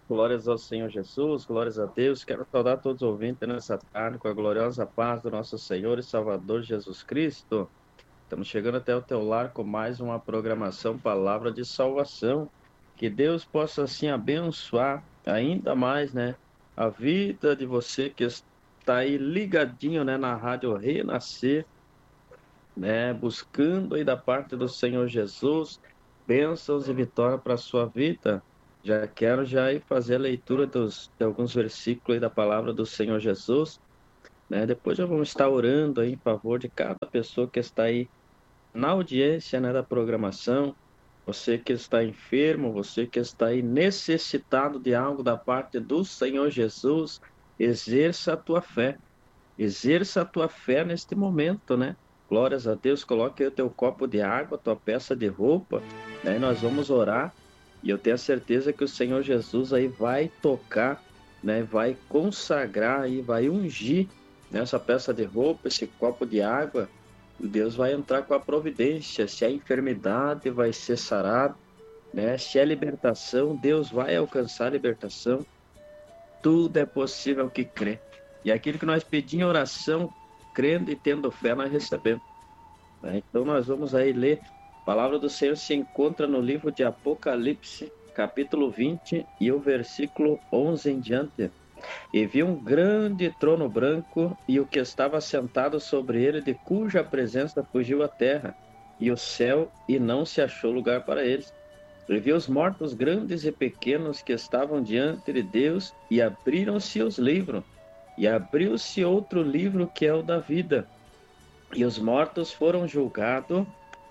Glórias ao Senhor Jesus, glórias a Deus. Quero saudar todos os ouvintes nessa tarde com a gloriosa paz do nosso Senhor e Salvador Jesus Cristo. Estamos chegando até o teu lar com mais uma programação Palavra de Salvação. Que Deus possa assim abençoar ainda mais, né, a vida de você que está aí ligadinho, né, na Rádio Renascer, né, buscando aí da parte do Senhor Jesus bênçãos e vitória para a sua vida. Já quero já ir fazer a leitura de alguns versículos aí da palavra do Senhor Jesus, né? Depois já vamos estar orando aí em favor de cada pessoa que está aí na audiência, né, da programação. Você que está enfermo, você que está aí necessitado de algo da parte do Senhor Jesus, exerça a tua fé. Exerça a tua fé neste momento, né? Glórias a Deus, coloque aí o teu copo de água, tua peça de roupa, né? E nós vamos orar e eu tenho a certeza que o Senhor Jesus aí vai tocar, né? Vai consagrar aí, vai ungir nessa peça de roupa, esse copo de água. E Deus vai entrar com a providência. Se a enfermidade vai ser sarada, né? Se é libertação, Deus vai alcançar a libertação. Tudo é possível que crê. E aquilo que nós pedimos em oração, crendo e tendo fé, nós recebemos, né? Então nós vamos aí ler. A palavra do Senhor se encontra no livro de Apocalipse, capítulo 20 e o versículo 11 em diante. E vi um grande trono branco e o que estava sentado sobre ele, de cuja presença fugiu a terra e o céu, e não se achou lugar para eles. E vi os mortos grandes e pequenos que estavam diante de Deus, e abriram-se os livros. E abriu-se outro livro que é o da vida. E os mortos foram julgados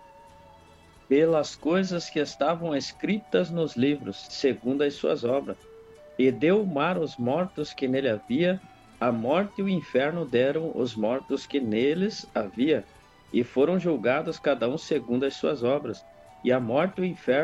pelas coisas que estavam escritas nos livros, segundo as suas obras. E deu o mar os mortos que nele havia, a morte e o inferno deram os mortos que neles havia, e foram julgados cada um segundo as suas obras. E a morte e o inferno